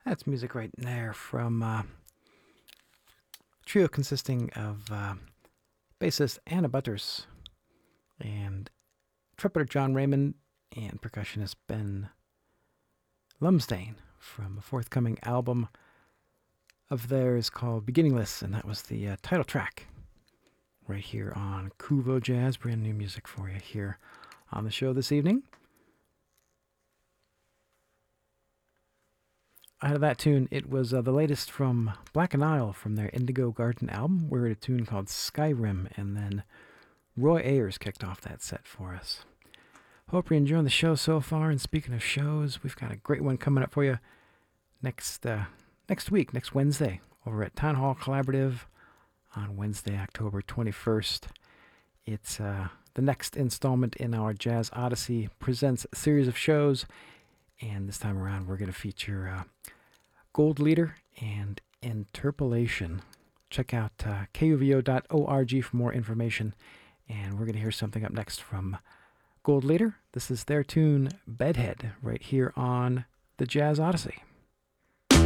That's music right there from a trio consisting of bassist Anna Butters and trumpeter John Raymond and percussionist Ben Lumsdaine from a forthcoming album of theirs called Beginningless, and that was the title track right here on Kuvo Jazz. Brand new music for you here on the show this evening. Out of that tune, it was the latest from Black and Isle from their Indigo Garden album. We heard a tune called Skyrim, and then Roy Ayers kicked off that set for us. Hope you're enjoying the show so far, and speaking of shows, we've got a great one coming up for you next week, next Wednesday, over at Town Hall Collaborative on Wednesday, October 21st. It's the next installment in our Jazz Odyssey Presents series of shows, and this time around we're going to feature Gold Leader and Interpolation. Check out kuvo.org for more information, and we're going to hear something up next from Gold Leader. This is their tune Bedhead right here on the Jazz Odyssey.